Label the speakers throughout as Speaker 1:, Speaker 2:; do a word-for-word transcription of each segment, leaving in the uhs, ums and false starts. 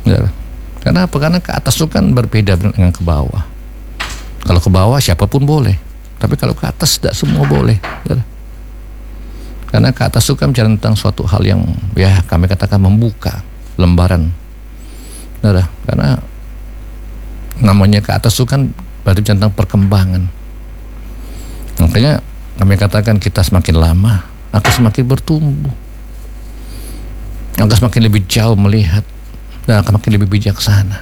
Speaker 1: Ya. Karena apa? Karena ke atas itu kan berbeda dengan ke bawah. Kalau ke bawah siapapun boleh, tapi kalau ke atas tidak semua boleh. Ya. Karena ke atas itu kan bicara tentang suatu hal yang ya kami katakan membuka lembaran. Ya. Karena namanya ke atas itu kan berarti tentang perkembangan. Makanya kami katakan kita semakin lama akan semakin bertumbuh, akan semakin lebih jauh melihat, dan akan semakin lebih bijaksana.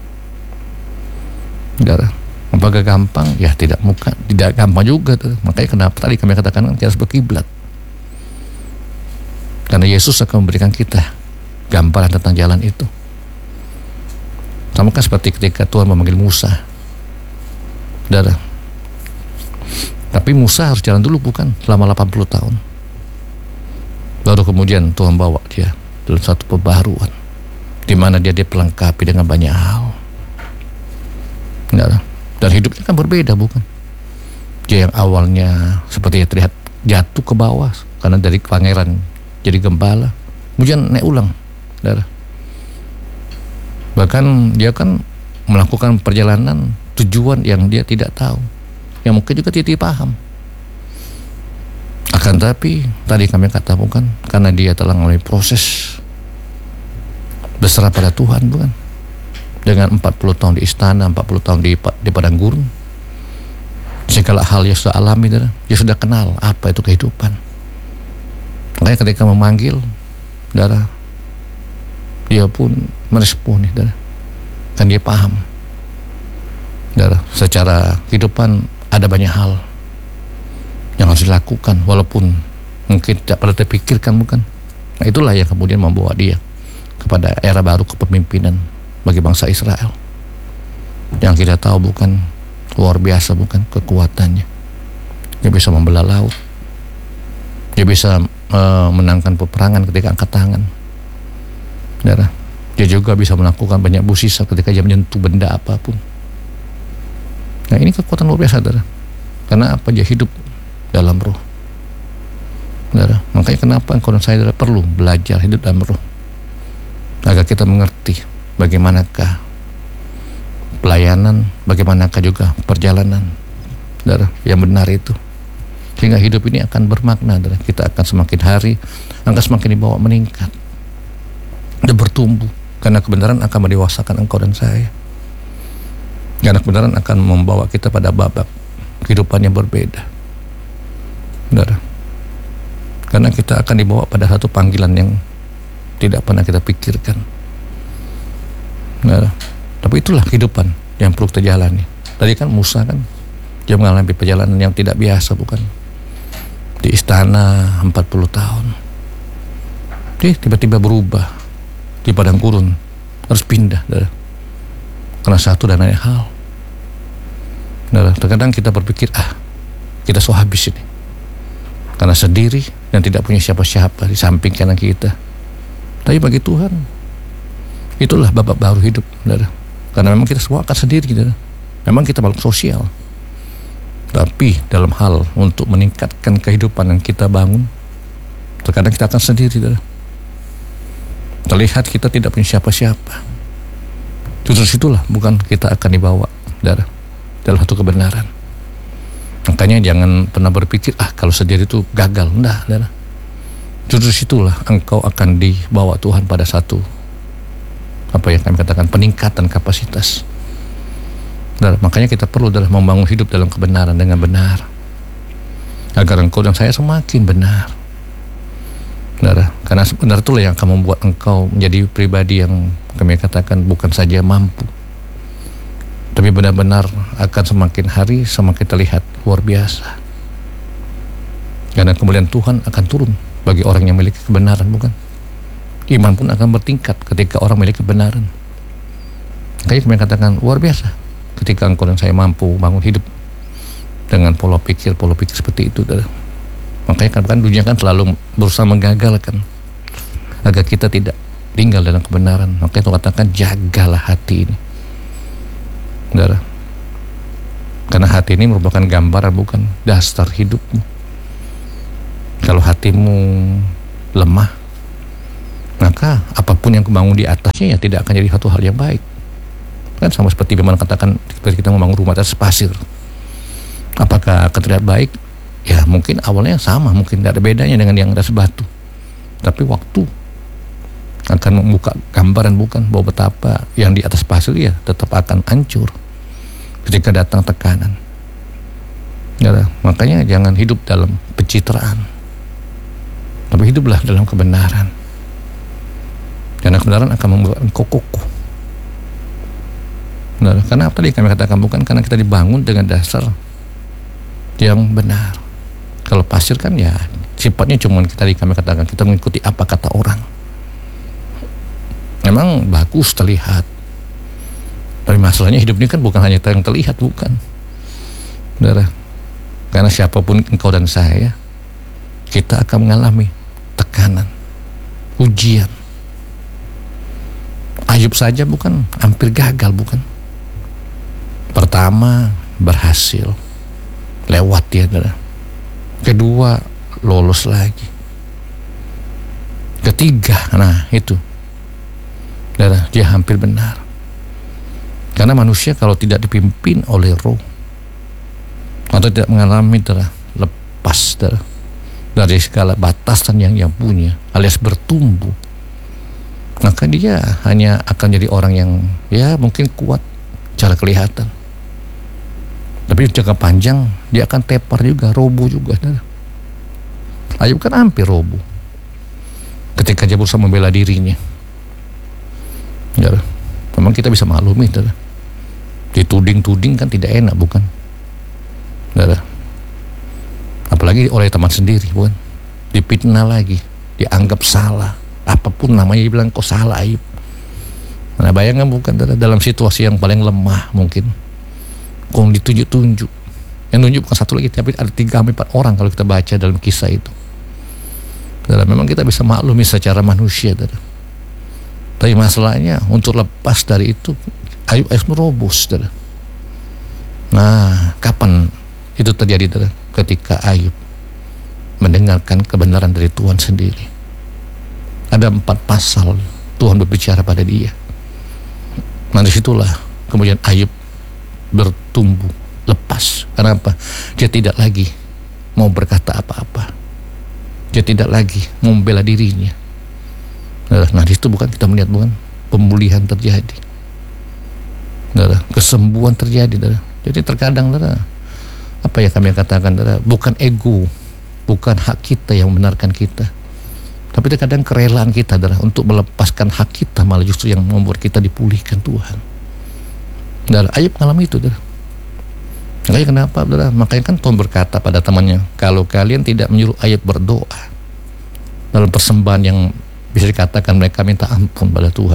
Speaker 1: Saudara, apakah gampang? Ya tidak muka, tidak gampang juga. Makanya kenapa tadi kami katakan kita harus berkiblat, karena Yesus akan memberikan kita gambaran tentang jalan itu. Sama kan seperti ketika Tuhan memanggil Musa. Saudara, tapi Musa harus jalan dulu bukan selama delapan puluh tahun. Baru kemudian Tuhan bawa dia dalam satu pembaharuan di mana dia dipelengkapi dengan banyak hal. Enggak, dan hidupnya kan berbeda bukan? Dia yang awalnya seperti terlihat jatuh ke bawah karena dari pangeran jadi gembala, kemudian naik ulang. Saudara. Bahkan dia kan melakukan perjalanan tujuan yang dia tidak tahu, yang mungkin juga tidak paham. Akan tapi tadi kami katakan bukan, karena dia telah melalui proses berserah pada Tuhan bukan, dengan empat puluh tahun di istana, empat puluh tahun di, di padang gurun, segala hal yang sudah alami, dia sudah kenal apa itu kehidupan. Makanya ketika memanggil, saudara, dia pun meresponi, saudara, kan dia paham. Saudara, secara kehidupan ada banyak hal yang harus dilakukan walaupun mungkin tidak pernah terpikirkan bukan. Nah, itulah yang kemudian membawa dia kepada era baru kepemimpinan bagi bangsa Israel yang kita tahu bukan luar biasa bukan kekuatannya. Dia bisa membelah laut, dia bisa uh, menangkan peperangan ketika angkat tangan. Saudara, dia juga bisa melakukan banyak musisat ketika dia menyentuh benda apapun. Nah, ini kekuatan luar biasa, saudara. Karena apa? Dia hidup dalam roh, saudara. Makanya kenapa engkau dan saya, saudara, perlu belajar hidup dalam roh, agar kita mengerti bagaimanakah pelayanan, bagaimanakah juga perjalanan, saudara, yang benar itu, sehingga hidup ini akan bermakna, saudara. Kita akan semakin hari akan semakin dibawa meningkat dan bertumbuh, karena kebenaran akan mendewasakan engkau dan saya. Karena kebenaran akan membawa kita pada babak kehidupan yang berbeda, saudara. Karena kita akan dibawa pada satu panggilan yang tidak pernah kita pikirkan, saudara. Tapi itulah kehidupan yang perlu kita jalani. Tadi kan Musa kan dia mengalami perjalanan yang tidak biasa bukan, di istana empat puluh tahun, dia tiba-tiba berubah di padang gurun, harus pindah, saudara, karena satu dan lain hal. Nah, terkadang kita berpikir, ah, kita so habis ini karena sendiri dan tidak punya siapa-siapa di samping kanan kita. Tapi bagi Tuhan, itulah babak baru hidup, saudara. Karena memang kita semua akan sendiri, saudara. Memang kita makhluk sosial, tapi dalam hal untuk meningkatkan kehidupan yang kita bangun, terkadang kita akan sendiri, saudara. Terlihat kita tidak punya siapa-siapa. Justru itulah bukan kita akan dibawa, saudara, dalam satu kebenaran. Makanya jangan pernah berpikir, ah kalau sendiri itu gagal. Enggak, saudara. Justru itulah engkau akan dibawa Tuhan pada satu, apa yang kami katakan, peningkatan kapasitas. Saudara, makanya kita perlu adalah membangun hidup dalam kebenaran dengan benar, agar engkau dan saya semakin benar, saudara. Karena benar itulah yang akan membuat engkau menjadi pribadi yang kami katakan bukan saja mampu, tapi benar-benar akan semakin hari semakin terlihat luar biasa. Karena kemuliaan Tuhan akan turun bagi orang yang memiliki kebenaran bukan. Iman pun akan bertingkat ketika orang memiliki kebenaran. Kayak kami katakan luar biasa ketika engkau dan saya mampu bangun hidup dengan pola pikir pola pikir seperti itu, saudara. Makanya kan dunia kan selalu berusaha menggagalkan agar kita tidak tinggal dalam kebenaran. Makanya Tuhan katakan jagalah hati ini, saudara. Karena hati ini merupakan gambaran bukan dasar hidupmu. Kalau hatimu lemah, maka apapun yang kebangun di atasnya ya tidak akan jadi satu hal yang baik. Kan sama seperti Firman katakan ketika kita membangun rumah atas pasir, apakah akan terlihat baik? Ya mungkin awalnya sama, mungkin tidak ada bedanya dengan yang atas batu, tapi waktu akan membuka gambaran bukan bahwa betapa yang di atas pasir ya tetap akan hancur ketika datang tekanan. Ya, makanya jangan hidup dalam pencitraan, tapi hiduplah dalam kebenaran. Karena kebenaran akan membuat engkau kokoh. Nah, karena apa tadi kami katakan bukan karena kita dibangun dengan dasar yang benar. Kalau pasir kan ya sifatnya cuma kita tadi kami katakan kita mengikuti apa kata orang. Memang bagus terlihat, tapi masalahnya hidup ini kan bukan hanya yang terlihat, bukan. Saudara, karena siapapun engkau dan saya, kita akan mengalami tekanan, ujian. Ayub saja bukan hampir gagal, bukan. Pertama berhasil, lewat dia, saudara. Kedua lolos lagi. Ketiga, nah itu, saudara, dia hampir benar. Karena manusia kalau tidak dipimpin oleh roh atau tidak mengalami, saudara, lepas, saudara, dari segala batasan yang yang punya alias bertumbuh, maka dia hanya akan jadi orang yang ya mungkin kuat cara kelihatan, tapi jangka panjang dia akan tepar juga, roboh juga. Ayub kan hampir roboh ketika dia berusaha membela dirinya. Ya, memang kita bisa maklumi, dituding-tuding kan tidak enak, bukan? Ya, apalagi oleh teman sendiri, bukan? Dipitnah lagi, dianggap salah. Apapun namanya dibilang kok salah Ayub. Nah bayangkan bukan dalam situasi yang paling lemah mungkin, kok ditunjuk-tunjuk. Yang nunjuk bukan satu lagi, tapi ada tiga sampai empat orang kalau kita baca dalam kisah itu. Dan memang kita bisa maklumi secara manusia, dan tapi masalahnya untuk lepas dari itu Ayub harus merobos. Dan nah kapan itu terjadi? Dan ketika Ayub mendengarkan kebenaran dari Tuhan sendiri. Ada empat pasal Tuhan berbicara pada dia. Nah disitulah kemudian Ayub bertumbuh, lepas. Karena apa? Dia tidak lagi mau berkata apa-apa. Dia tidak lagi mau membela dirinya. Nah disitu bukan kita melihat bukan pemulihan terjadi, nah, kesembuhan terjadi. Nah. Jadi terkadang nah, apa ya kami katakan nah, bukan ego, bukan hak kita yang membenarkan kita, tapi terkadang kerelaan kita adalah untuk melepaskan hak kita malah justru yang membuat kita dipulihkan Tuhan. Dan Ayub mengalami itu. Dah. Makanya kenapa? Dah. Makanya kan Tuhan berkata pada temannya, kalau kalian tidak menyuruh Ayub berdoa dalam persembahan yang bisa dikatakan mereka minta ampun pada Tuhan,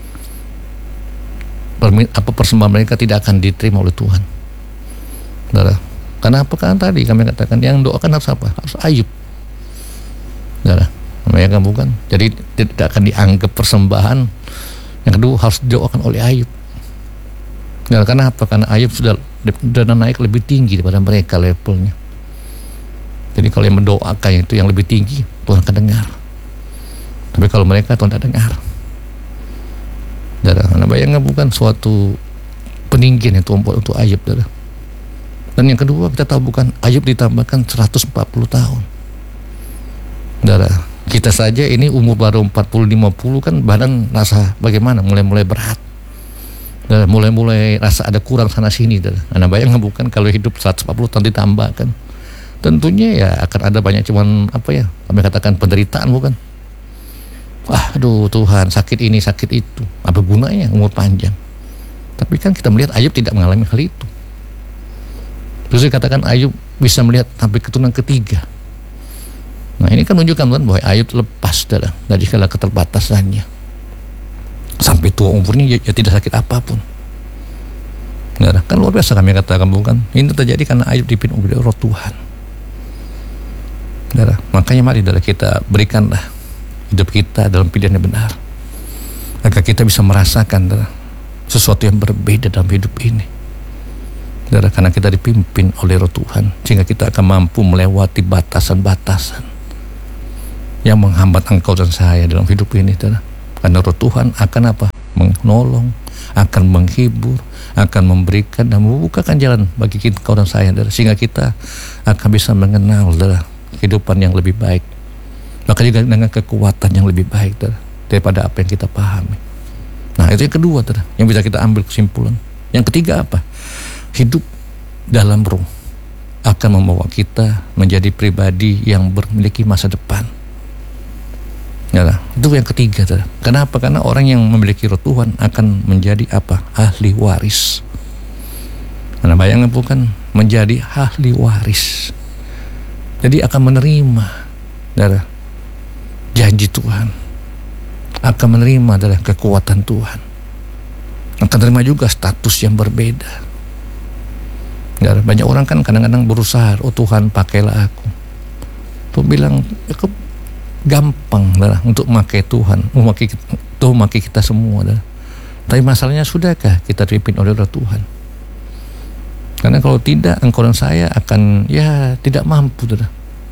Speaker 1: apa persembahan mereka tidak akan diterima oleh Tuhan. Dah. Kenapa? Kan tadi kami katakan yang doakan harus apa? Harus Ayub. Dah. Namanya kan bukan. Jadi tidak akan dianggap persembahan. Yang kedua harus didoakan oleh Ayub. Ya, karena apa? Karena Ayub sudah, sudah naik lebih tinggi daripada mereka levelnya. Jadi kalau yang mendoakan itu yang lebih tinggi, Tuhan akan dengar. Tapi kalau mereka Tuhan tidak dengar. Karena bayangkan bukan suatu peninggian yang Tuhan buat untuk Ayub. Darah. Dan yang kedua kita tahu bukan Ayub ditambahkan seratus empat puluh tahun. Darah. Kita saja ini umur baru empat puluh lima puluh kan badan rasa bagaimana, mulai-mulai berat. Dan mulai-mulai rasa ada kurang sana sini. Anda bayangkan bukan kalau hidup seratus empat puluh tahun ditambahkan. Tentunya ya akan ada banyak cuman apa ya, kami katakan penderitaan bukan. Wah, aduh Tuhan, sakit ini, sakit itu. Apa gunanya umur panjang? Tapi kan kita melihat Ayub tidak mengalami hal itu. Terus dikatakan Ayub bisa melihat sampai keturunan ketiga. Nah ini kan menunjukkan kan bahwa Ayub lepas dari, dari segala keterbatasannya. Sampai tua umurnya ya, ya tidak sakit apapun. Nah, kan luar biasa kami katakan bukan. Ini terjadi karena Ayub dipimpin oleh roh Tuhan. Nah, makanya mari dari kita berikanlah hidup kita dalam pilihan yang benar, agar kita bisa merasakan nah, sesuatu yang berbeda dalam hidup ini. Nah, karena kita dipimpin oleh roh Tuhan, sehingga kita akan mampu melewati batasan-batasan yang menghambat engkau dan saya dalam hidup ini, saudara. Karena roh Tuhan akan apa? Menolong, akan menghibur, akan memberikan dan membukakan jalan bagi engkau dan saya, saudara, sehingga kita akan bisa mengenal, saudara, kehidupan yang lebih baik, maka juga dengan kekuatan yang lebih baik, saudara, daripada apa yang kita pahami. Nah, itu yang kedua, saudara, yang bisa kita ambil kesimpulan. Yang ketiga apa? Hidup dalam roh akan membawa kita menjadi pribadi yang memiliki masa depan. Ya, itu yang ketiga, saudara. Kenapa? Karena orang yang memiliki roh Tuhan akan menjadi apa? Ahli waris. Karena bayangkan bukan menjadi ahli waris. Jadi akan menerima, saudara, janji Tuhan, akan menerima, saudara, kekuatan Tuhan, akan menerima juga status yang berbeda. Saudara, banyak orang kan kadang-kadang berusaha, oh Tuhan pakailah aku. Tuh bilang, aku gampang, saudara, untuk memakai Tuhan, memakai Tuhan, memakai kita semua, saudara. Tapi masalahnya, sudahkah kita dipimpin oleh roh Tuhan? Karena kalau tidak, engkau dan saya akan ya tidak mampu, saudara.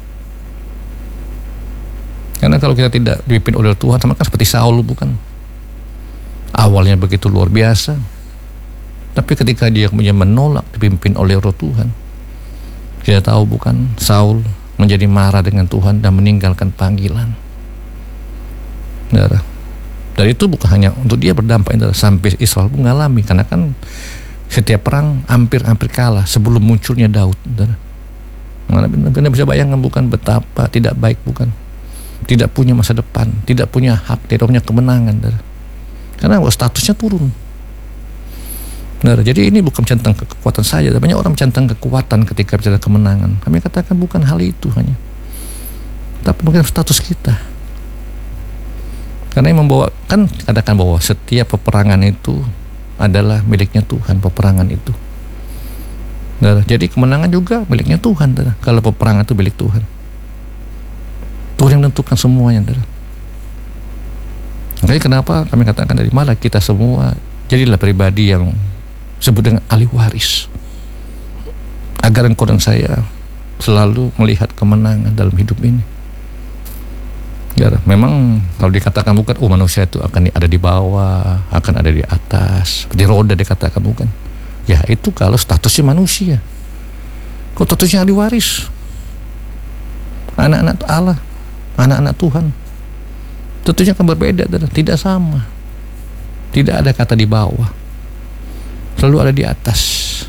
Speaker 1: Karena kalau kita tidak dipimpin oleh Tuhan, sama kan seperti Saul, bukan? Awalnya begitu luar biasa, tapi ketika dia kemudian menolak dipimpin oleh roh Tuhan, kita tahu bukan, Saul menjadi marah dengan Tuhan dan meninggalkan panggilan. Saudara, dan itu bukan hanya untuk dia berdampak, saudara, sampai Israel mengalami, karena kan setiap perang hampir-hampir kalah sebelum munculnya Daud, saudara. Anda bisa bayangkan bukan betapa tidak baik, bukan, tidak punya masa depan, tidak punya hak, tidak punya kemenangan, saudara. Karena statusnya turun. Saudara, jadi ini bukan centang kekuatan saja. Banyak orang mencentang kekuatan ketika bicara kemenangan. Kami katakan bukan hal itu hanya, tapi mungkin status kita. Karena yang membawa, kan katakan bahwa setiap peperangan itu adalah miliknya Tuhan, peperangan itu. Saudara, jadi kemenangan juga miliknya Tuhan, saudara. Kalau peperangan itu milik Tuhan, Tuhan yang menentukan semuanya, saudara. Makanya kenapa kami katakan dari malah kita semua jadilah pribadi yang sebut dengan ahli waris, agar engkau dan saya selalu melihat kemenangan dalam hidup ini. Ya, memang kalau dikatakan bukan, oh manusia itu akan ada di bawah, akan ada di atas, seperti roda dikatakan bukan. Ya itu kalau statusnya manusia. Kok statusnya ahli waris, anak-anak Allah, anak-anak Tuhan, tentunya akan berbeda, tidak sama. Tidak ada kata di bawah, selalu ada di atas.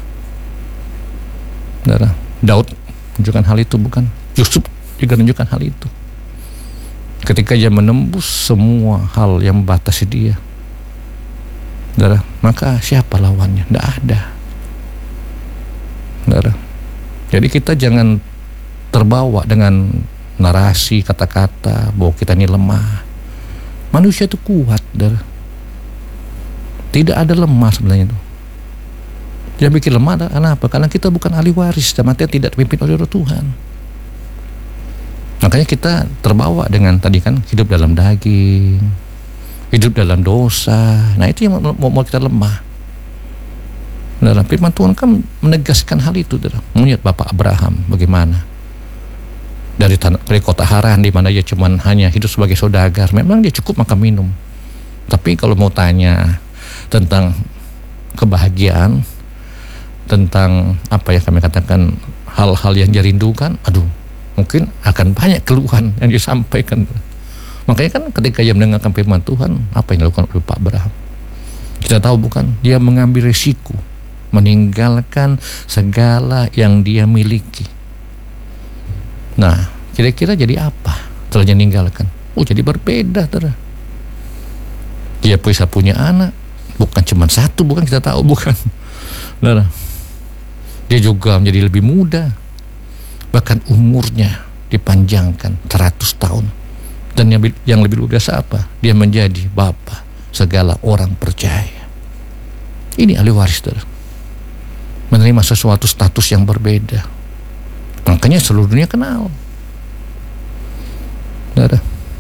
Speaker 1: Saudara, Daud menunjukkan hal itu, bukan? Yusuf juga menunjukkan hal itu. Ketika dia menembus semua hal yang membatasi dia, saudara, maka siapa lawannya? Tidak ada, saudara. Jadi kita jangan terbawa dengan narasi kata-kata bahwa kita ini lemah. Manusia itu kuat, saudara. Tidak ada lemah sebenarnya itu. Yang bikin lemah adalah kenapa? Karena kita bukan ahli waris, dan artinya tidak dipimpin oleh roh Tuhan. Makanya kita terbawa dengan tadi kan, hidup dalam daging, hidup dalam dosa. Nah itu yang mau, mau kita lemah. Dalam firman Tuhan kan menegaskan hal itu, saudara. Melihat Bapak Abraham bagaimana dari tanah, dari kota Haran, di mana dia cuma hanya hidup sebagai saudagar. Memang dia cukup makan minum. Tapi kalau mau tanya tentang kebahagiaan, tentang apa ya kami katakan hal-hal yang dia rindukan, aduh, mungkin akan banyak keluhan yang disampaikan. Makanya kan ketika dia mendengarkan firman Tuhan, apa yang dilakukan oleh Pak Abraham? Kita tahu bukan, dia mengambil risiko, meninggalkan segala yang dia miliki. Nah, kira-kira jadi apa setelah dia meninggalkan? Oh, jadi berbeda, saudara. Dia bisa punya anak, bukan cuma satu, bukan, kita tahu bukan. Saudara, dia juga menjadi lebih muda, bahkan umurnya dipanjangkan seratus tahun. Dan yang, yang lebih luar biasa apa? Dia menjadi bapa segala orang percaya. Ini ahli waris, saudara. Menerima sesuatu status yang berbeda. Makanya seluruh dunia kenal, saudara.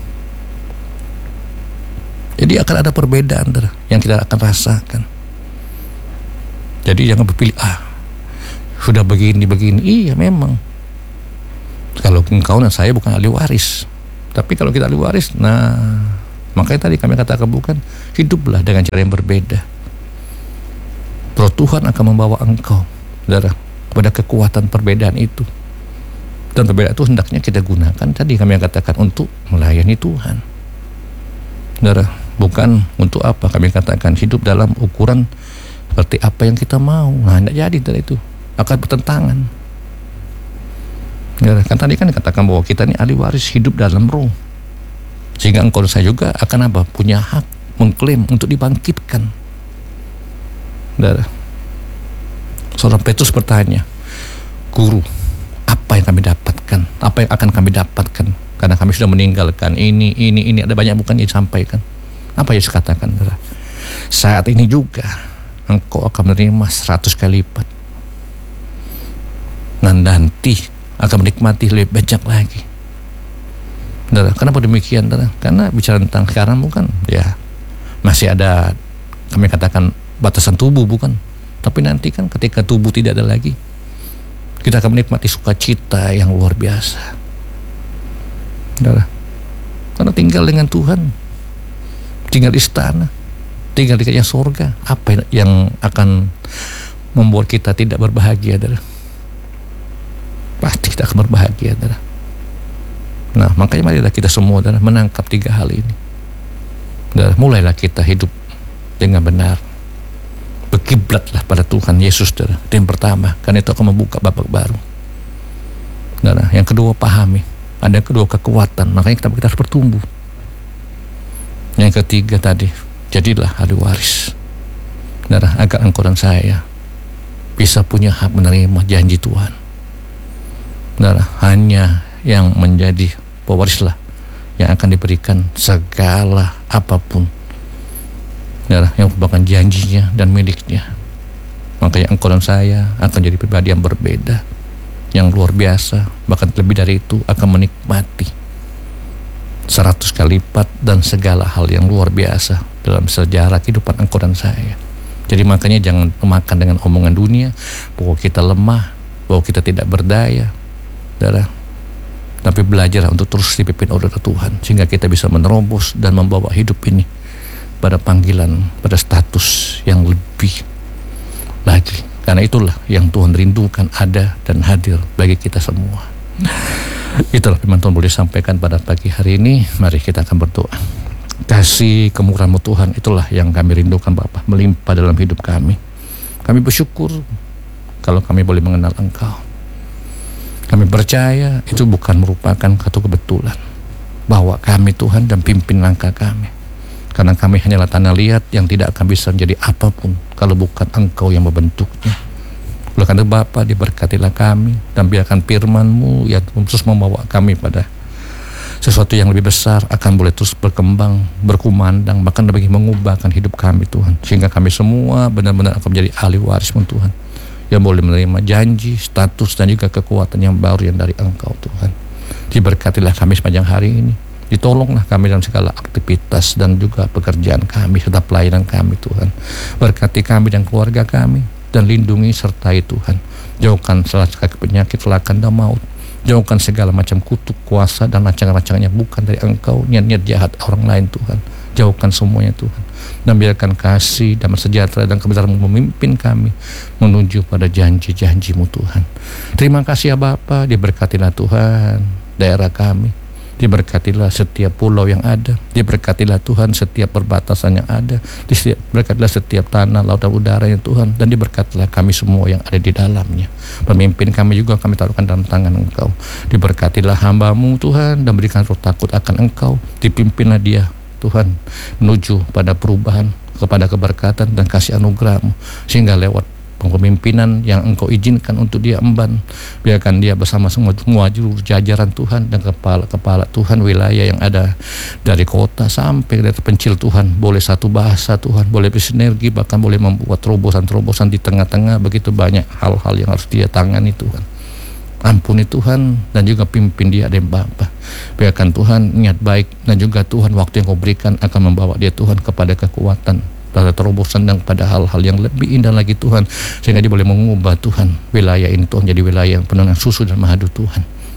Speaker 1: Jadi akan ada perbedaan, saudara, yang kita akan rasakan. Jadi jangan berpilih, ah sudah begini begini. Iya memang, kalau engkau dan saya bukan ahli waris, Tapi kalau kita ahli waris, nah makanya tadi kami katakan bukan, hiduplah dengan cara yang berbeda. Roh Tuhan akan membawa engkau, saudara, pada kekuatan perbedaan itu. Dan perbedaan itu hendaknya kita gunakan tadi kami katakan untuk melayani Tuhan, saudara, bukan untuk apa kami katakan hidup dalam ukuran seperti apa yang kita mau. Nah, tidak jadi dari itu, akan bertentangan. Saudara, kan tadi kan dikatakan bahwa kita ini ahli waris hidup dalam roh, sehingga engkau dan saya juga akan apa, punya hak mengklaim untuk dibangkitkan. Saudara, seorang Petrus bertanya, Guru, apa yang kami dapatkan? Apa yang akan kami dapatkan? Karena kami sudah meninggalkan ini, ini, ini. Ada banyak bukan yang disampaikan. Apa Yesus katakan? Saat ini juga engkau akan menerima seratus kali lipat. Dan nanti akan menikmati lebih banyak lagi. Saudara, kenapa demikian? Saudara? Karena bicara tentang sekarang bukan, ya masih ada kami katakan batasan tubuh bukan. Tapi nanti kan ketika tubuh tidak ada lagi, kita akan menikmati sukacita yang luar biasa. Saudara, karena tinggal dengan Tuhan, tinggal di istana, tinggal di kayaknya surga. Apa yang akan membuat kita tidak berbahagia, saudara? Pasti kita akan berbahagia, saudara. Nah, makanya marilah kita semua, saudara, menangkap tiga hal ini. Saudara, mulailah kita hidup dengan benar, berkiblatlah pada Tuhan Yesus, saudara. Itu yang pertama, karena itu akan membuka babak baru. Saudara, yang kedua pahami, ada yang kedua kekuatan, makanya kita, kita harus bertumbuh. Yang ketiga tadi, jadilah ahli waris, saudara, agar engkau dan saya bisa punya hak menerima janji Tuhan. Saudara, hanya yang menjadi pewarislah yang akan diberikan segala apapun, saudara, yang merupakan janjinya dan miliknya. Makanya engkau dan saya akan jadi pribadi yang berbeda, yang luar biasa, bahkan lebih dari itu akan menikmati seratus kali lipat dan segala hal yang luar biasa dalam sejarah kehidupan engkau dan saya. Jadi makanya jangan memakan dengan omongan dunia bahwa kita lemah, bahwa kita tidak berdaya, saudara. Tapi belajar untuk terus dipimpin oleh Tuhan, sehingga kita bisa menerobos dan membawa hidup ini pada panggilan, pada status yang lebih lagi. Karena itulah yang Tuhan rindukan ada dan hadir bagi kita semua. Itulah firman Tuhan boleh sampaikan pada pagi hari ini. Mari kita akan berdoa. Kasih kemurahan-Mu Tuhan, itulah yang kami rindukan Bapa, melimpah dalam hidup kami. Kami bersyukur kalau kami boleh mengenal Engkau. Kami percaya itu bukan merupakan satu kebetulan bahwa kami Tuhan dan pimpin langkah kami. Karena kami hanyalah tanah liat yang tidak akan bisa menjadi apapun kalau bukan Engkau yang membentuknya. Oleh karena Bapa, diberkatilah kami dan biarkan firman-Mu yang terus membawa kami pada sesuatu yang lebih besar akan boleh terus berkembang, berkumandang, bahkan lebih mengubahkan hidup kami Tuhan. Sehingga kami semua benar-benar akan menjadi ahli waris-Mu Tuhan, yang boleh menerima janji, status dan juga kekuatan yang baru yang dari Engkau Tuhan. Diberkatilah kami sepanjang hari ini. Ditolonglah kami dalam segala aktivitas dan juga pekerjaan kami serta pelayanan kami Tuhan. Berkati kami dan keluarga kami dan lindungi sertai Tuhan. Jauhkan segala penyakit, kecelakaan dan maut. Jauhkan segala macam kutuk, kuasa dan rancangan-rancangannya bukan dari Engkau, niat-niat jahat orang lain Tuhan. Jauhkan semuanya Tuhan. Dan biarkan kasih dan sejahtera dan kebenaran-Mu memimpin kami menuju pada janji-janji-Mu Tuhan. Terima kasih ya Bapa, diberkatilah Tuhan daerah kami. Diberkatilah setiap pulau yang ada, diberkatilah Tuhan setiap perbatasan yang ada, diberkatilah setiap tanah, laut dan udara yang Tuhan, dan diberkatilah kami semua yang ada di dalamnya. Pemimpin kami juga kami taruhkan dalam tangan Engkau. Diberkatilah hamba-Mu Tuhan dan berikan roh takut akan Engkau. Dipimpinlah dia Tuhan menuju pada perubahan, kepada keberkatan dan kasih anugerah-Mu, sehingga lewat pemimpinan yang Engkau izinkan untuk dia emban, biarkan dia bersama semua semua jajaran Tuhan dan kepala-kepala Tuhan wilayah yang ada dari kota sampai dari terpencil Tuhan, boleh satu bahasa Tuhan, boleh bersinergi, bahkan boleh membuat terobosan-terobosan di tengah-tengah begitu banyak hal-hal yang harus dia tangani Tuhan. Ampuni Tuhan dan juga pimpin dia dan Bapa. Biarkan Tuhan niat baik dan juga Tuhan waktu yang Kau berikan akan membawa dia Tuhan kepada kekuatan, pada terobosan dan pada hal-hal yang lebih indah lagi Tuhan, sehingga dia boleh mengubah Tuhan wilayah ini Tuhan jadi wilayah yang penuh dengan susu dan madu Tuhan.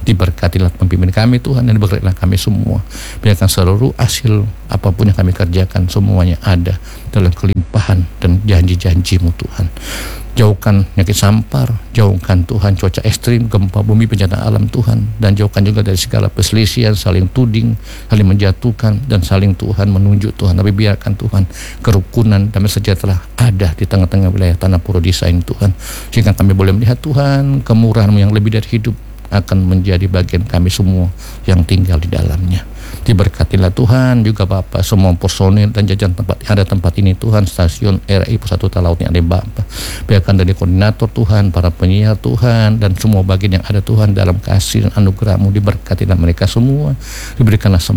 Speaker 1: Diberkatilah pemimpin kami Tuhan, dan diberkatilah kami semua. Biarkan seluruh hasil apapun yang kami kerjakan semuanya ada dalam kelimpahan dan janji-janji-Mu Tuhan. Jauhkan penyakit sampar, jauhkan Tuhan cuaca ekstrim, gempa bumi, bencana alam Tuhan, dan jauhkan juga dari segala perselisihan, saling tuding, saling menjatuhkan, dan saling Tuhan menunjuk Tuhan. Tapi biarkan Tuhan kerukunan, damai sejahtera ada di tengah-tengah wilayah Tanah Puro Desa ini Tuhan, sehingga kami boleh melihat Tuhan kemurahan-Mu yang lebih dari hidup akan menjadi bagian kami semua yang tinggal di dalamnya. Diberkatilah Tuhan juga Bapa semua personil dan jajaran tempat ada tempat ini Tuhan, stasiun R I Pusat Utara Laut yang ada Bapa. Biarkan dari koordinator Tuhan, para penyiar Tuhan, dan semua bagian yang ada Tuhan dalam kasih dan anugerah-Mu, diberkatilah mereka semua, diberikanlah